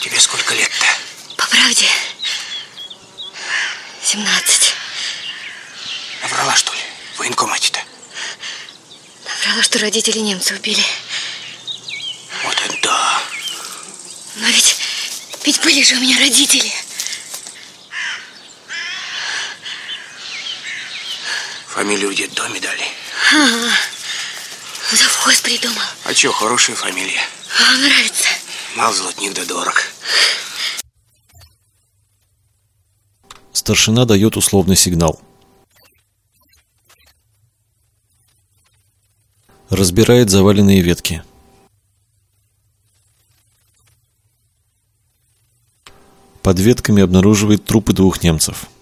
Тебе сколько лет-то? По правде, 17. Наврала, что ли, в военкомате-то? Наврала, что родители немца убили. Вот это да. Но ведь были же у меня родители. Фамилию в детдоме дали. Ага. Завхоз придумал. А чё, хорошая фамилия. Вам нравится? Мал золотник да дорог. Старшина дает условный сигнал. Разбирает заваленные ветки. Под ветками обнаруживает трупы 2 немцев.